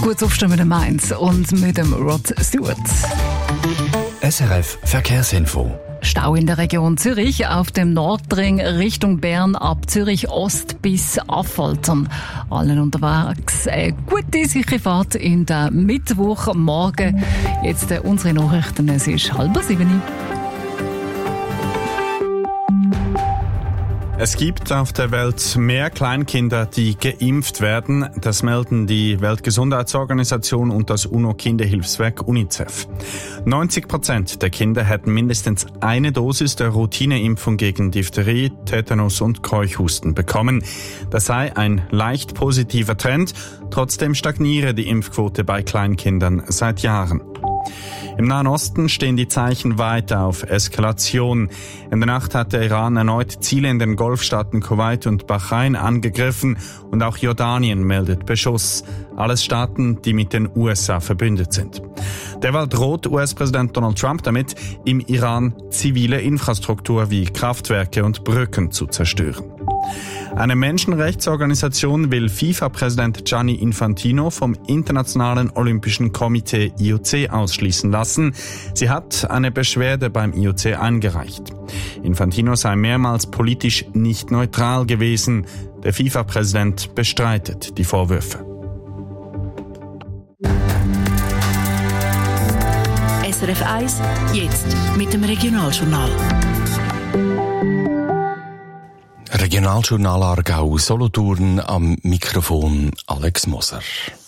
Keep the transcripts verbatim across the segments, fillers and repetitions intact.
Gut aufstehen mit dem Mainz und mit dem Rod Stewart. S R F Verkehrsinfo. Stau in der Region Zürich auf dem Nordring Richtung Bern ab Zürich Ost bis Affoltern. Allen unterwegs eine gute, sichere Fahrt in der Mittwochmorgen. Jetzt äh, unsere Nachrichten, es ist halb sieben. Es gibt auf der Welt mehr Kleinkinder, die geimpft werden. Das melden die Weltgesundheitsorganisation und das UNO-Kinderhilfswerk UNICEF. neunzig Prozent der Kinder hätten mindestens eine Dosis der Routineimpfung gegen Diphtherie, Tetanus und Keuchhusten bekommen. Das sei ein leicht positiver Trend. Trotzdem stagniere die Impfquote bei Kleinkindern seit Jahren. Im Nahen Osten stehen die Zeichen weiter auf Eskalation. In der Nacht hat der Iran erneut Ziele in den Golfstaaten Kuwait und Bahrain angegriffen und auch Jordanien meldet Beschuss. Alles Staaten, die mit den U S A verbündet sind. Derweil droht U S-Präsident Donald Trump damit, im Iran zivile Infrastruktur wie Kraftwerke und Brücken zu zerstören. Eine Menschenrechtsorganisation will FIFA-Präsident Gianni Infantino vom Internationalen Olympischen Komitee I O C ausschließen lassen. Sie hat eine Beschwerde beim I O C eingereicht. Infantino sei mehrmals politisch nicht neutral gewesen. Der FIFA-Präsident bestreitet die Vorwürfe. S R F eins, jetzt mit dem Regionaljournal. Regionaljournal Aargau, Solothurn, am Mikrofon Alex Moser.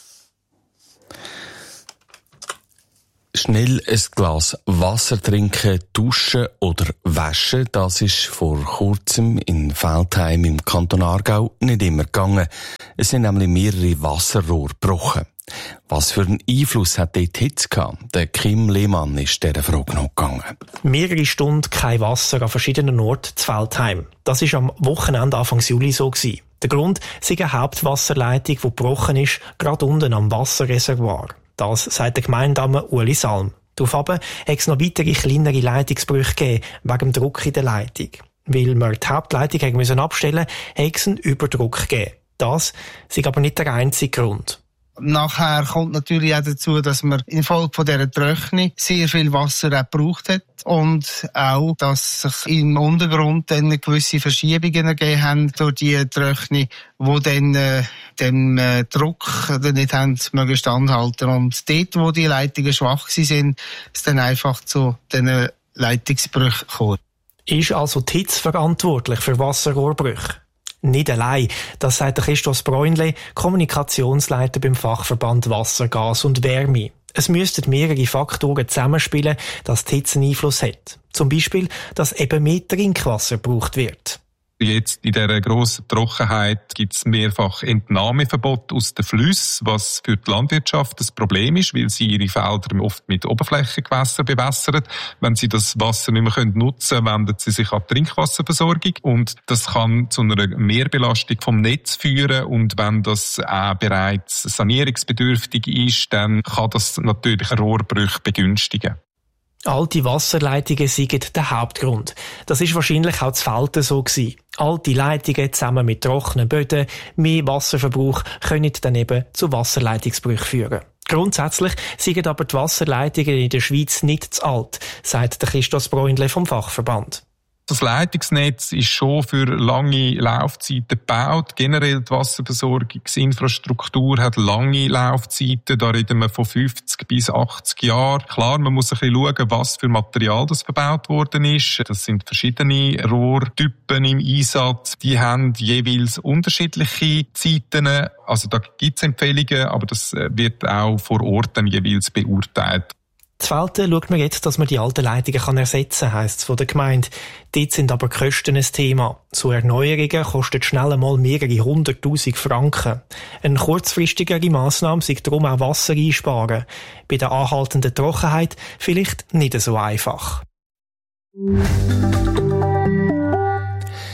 Schnell ein Glas Wasser trinken, duschen oder waschen, das ist vor kurzem in Veltheim im Kanton Aargau nicht immer gegangen. Es sind nämlich mehrere Wasserrohre gebrochen. Was für einen Einfluss hat dort die Hitze gehabt? Der Kim Lehmann ist dieser Frage noch gegangen. Mehrere Stunden kein Wasser an verschiedenen Orten zu Veltheim. Das war am Wochenende Anfang Juli so gewesen. Der Grund ist eine Hauptwasserleitung, die gebrochen ist, gerade unten am Wasserreservoir. Das sagt der Gemeindame Uli Salm. Daraufhin hat es noch weitere kleinere Leitungsbrüche gegeben, wegen dem Druck in der Leitung. Weil wir die Hauptleitung abstellen mussten, hat es einen Überdruck gegeben. Das ist aber nicht der einzige Grund. Nachher kommt natürlich auch dazu, dass man infolge von dieser Trockenung sehr viel Wasser auch gebraucht hat und auch, dass sich im Untergrund dann gewisse Verschiebungen ergeben haben durch die Trockenung, die dann äh, dem äh, Druck dann nicht haben mögen standhalten. Und dort, wo die Leitungen schwach waren, ist es dann einfach zu diesen Leitungsbrüchen gekommen. Ist also die Hitze verantwortlich für Wasserrohrbrüche? Nicht allein, das sagt der Christoph Bräunle, Kommunikationsleiter beim Fachverband Wasser, Gas und Wärme. Es müssten mehrere Faktoren zusammenspielen, dass die Hitze einen Einfluss hat. Zum Beispiel, dass eben mehr Trinkwasser gebraucht wird. Jetzt in dieser grossen Trockenheit gibt es mehrfach Entnahmeverbot aus den Flüssen, was für die Landwirtschaft ein Problem ist, weil sie ihre Felder oft mit Oberflächengewässern bewässern. Wenn sie das Wasser nicht mehr nutzen können, wenden sie sich an die Trinkwasserversorgung. Und das kann zu einer Mehrbelastung vom Netz führen. Und wenn das auch bereits sanierungsbedürftig ist, dann kann das natürlich Rohrbrüche begünstigen. Alte Wasserleitungen sind der Hauptgrund. Das ist wahrscheinlich auch zu Velten so gewesen. Alte Leitungen zusammen mit trockenen Böden, mehr Wasserverbrauch können dann eben zu Wasserleitungsbrüchen führen. Grundsätzlich sind aber die Wasserleitungen in der Schweiz nicht zu alt, sagt der Christoph Bräunle vom Fachverband. Das Leitungsnetz ist schon für lange Laufzeiten gebaut. Generell die Wasserversorgungsinfrastruktur hat lange Laufzeiten. Da reden wir von fünfzig bis achtzig Jahren. Klar, man muss ein bisschen schauen, was für Material das verbaut worden ist. Das sind verschiedene Rohrtypen im Einsatz. Die haben jeweils unterschiedliche Zeiten. Also da gibt es Empfehlungen, aber das wird auch vor Ort dann jeweils beurteilt. Zu Velten schaut man jetzt, dass man die alten Leitungen kann ersetzen kann, heisst es von der Gemeinde. Dort sind aber die Kosten ein Thema. So Erneuerungen kosten schnell einmal mehrere hunderttausend Franken. Eine kurzfristigere Massnahme sei darum auch Wasser einsparen. Bei der anhaltenden Trockenheit vielleicht nicht so einfach.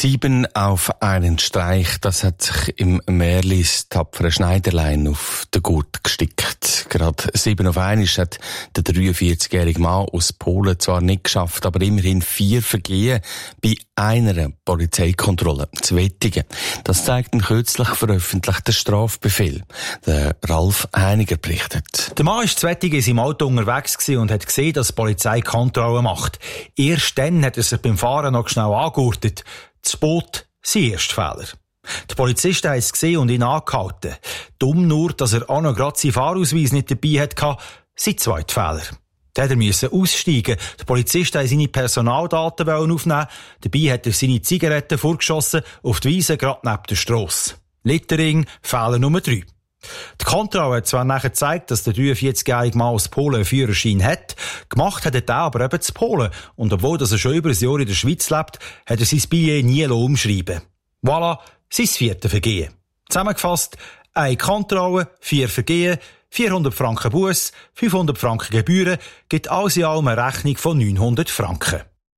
Sieben auf einen Streich, das hat sich im Märlis tapfere Schneiderlein auf den Gurt gestickt. Gerade sieben auf einen hat der dreiundvierzigjährige Mann aus Polen zwar nicht geschafft, aber immerhin vier Vergehen bei einer Polizeikontrolle zu Wettigen. Das zeigt ein kürzlich veröffentlichter Strafbefehl. Der Ralf Heiniger berichtet. Der Mann war zu Wettigen in seinem Auto unterwegs und hat gesehen, dass die Polizei Kontrolle macht. Erst dann hat er sich beim Fahren noch schnell angegurtet. Das Boot, sein erster Fehler. Die Polizisten haben es gesehen und ihn angehalten. Dumm nur, dass er auch noch gerade seinen Fahrausweis nicht dabei hatte, sein zweiter Fehler. Der musste aussteigen. Die Polizisten wollten seine Personaldaten aufnehmen. Dabei hat er seine Zigaretten vorgeschossen auf die Wiese gerade neben der Strasse. Littering, Fehler Nummer drei. Die Kontrolle hat zwar nachher gezeigt, dass der dreiundvierzigjährige Mann aus Polen einen Führerschein hat, gemacht hat er den aber eben zu Polen. Und obwohl er schon über ein Jahr in der Schweiz lebt, hat er sein Billet nie umschreiben. Voilà, sein viertes Vergehen. Zusammengefasst, eine Kontrolle, vier Vergehen, vierhundert Franken Buss, fünfhundert Franken Gebühren, gibt alles in allem eine Rechnung von neunhundert Franken.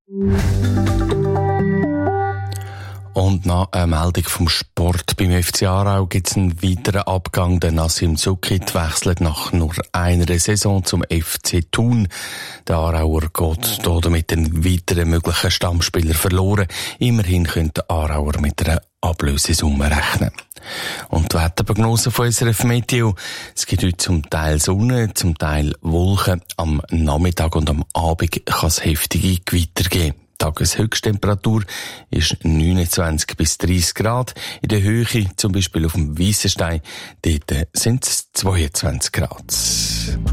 Und nach einer Meldung vom Sport beim F C Aarau gibt es einen weiteren Abgang. Der Nassim Zuckit wechselt nach nur einer Saison zum F C Thun. Der Aarauer geht hier damit einen weiteren möglichen Stammspieler verloren. Immerhin könnte der Aarauer mit einer Ablösesumme rechnen. Und die Wetterprognose von S R F Meteo. Es gibt heute zum Teil Sonne, zum Teil Wolken. Am Nachmittag und am Abend kann es heftige Gewitter geben. Die Tageshöchsttemperatur ist neunundzwanzig bis dreißig Grad. In der Höhe, zum Beispiel auf dem Weissenstein, dort sind es zweiundzwanzig Grad.